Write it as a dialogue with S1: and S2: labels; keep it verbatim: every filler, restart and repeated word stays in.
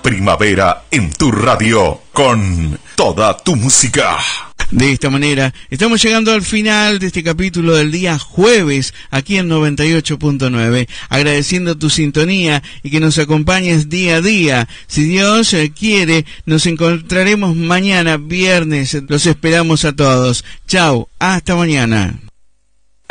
S1: Primavera en tu radio, con toda tu música.
S2: De esta manera, estamos llegando al final de este capítulo del día jueves, aquí en noventa y ocho punto nueve, agradeciendo tu sintonía y que nos acompañes día a día. Si Dios quiere, nos encontraremos mañana, viernes. Los esperamos a todos. Chau, hasta mañana.